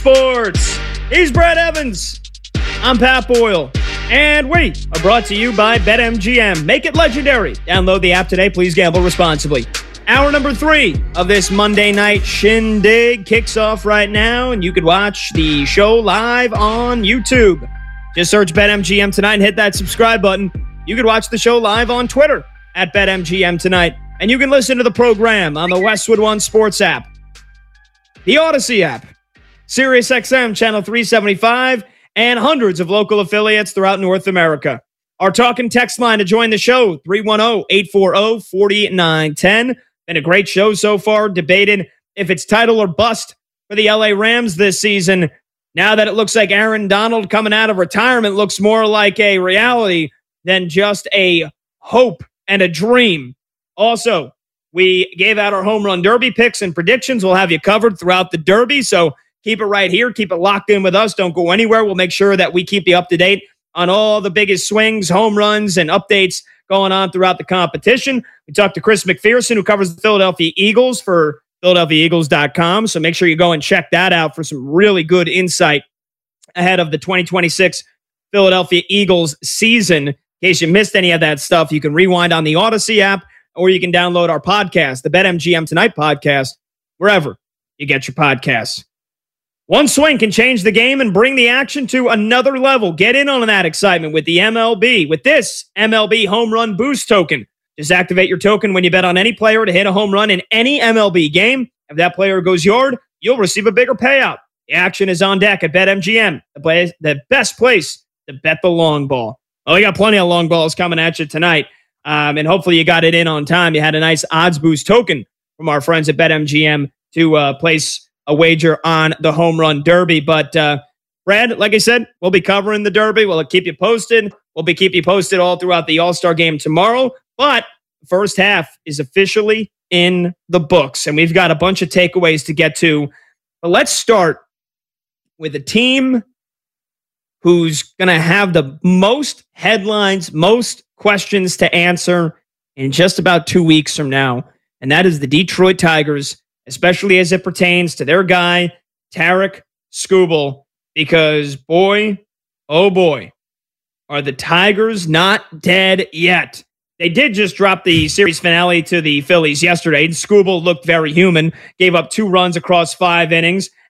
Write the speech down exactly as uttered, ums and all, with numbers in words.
Sports. He's Brad Evans. I'm Pat Boyle. And we are brought to you by BetMGM. Make it legendary. Download the app today. Please gamble responsibly. Hour number three of this Monday night shindig kicks off right now, and you could watch the show live on YouTube. Just search BetMGM Tonight and hit that subscribe button. You could watch the show live on Twitter at BetMGM Tonight, and you can listen to the program on the Westwood One Sports app, the Odyssey app, SiriusXM Channel three seventy-five, and hundreds of local affiliates throughout North America. Our talk and text line to join the show, three one zero, eight four zero, four nine one zero. Been a great show so far, debating if it's title or bust for the L A Rams this season. Now that it looks like Aaron Donald coming out of retirement looks more like a reality than just a hope and a dream. Also, we gave out our home run derby picks and predictions. We'll have you covered throughout the derby, so keep it right here. Keep it locked in with us. Don't go anywhere. We'll make sure that we keep you up to date on all the biggest swings, home runs, and updates going on throughout the competition. We talked to Chris McPherson, who covers the Philadelphia Eagles for Philadelphia Eagles dot com, so make sure you go and check that out for some really good insight ahead of the twenty twenty-six Philadelphia Eagles season. In case you missed any of that stuff, you can rewind on the Odyssey app, or you can download our podcast, the BetMGM Tonight podcast, wherever you get your podcasts. One swing can change the game and bring the action to another level. Get in on that excitement with the M L B. With this M L B Home Run Boost token. Just activate your token when you bet on any player to hit a home run in any M L B game. If that player goes yard, you'll receive a bigger payout. The action is on deck at BetMGM, the, place, the best place to bet the long ball. Well, we got plenty of long balls coming at you tonight, um, and hopefully you got it in on time. You had a nice odds boost token from our friends at BetMGM to uh, place a wager on the home run derby. But uh, Brad, like I said, we'll be covering the derby. We'll keep you posted. We'll be keep you posted all throughout the All-Star game tomorrow. But the first half is officially in the books, and we've got a bunch of takeaways to get to. But let's start with a team who's going to have the most headlines, most questions to answer in just about two weeks from now, and that is the Detroit Tigers, especially as it pertains to their guy, Tarik Skubal, because boy, oh boy, are the Tigers not dead yet. They did just drop the series finale to the Phillies yesterday. Skubal looked very human, gave up two runs across five innings,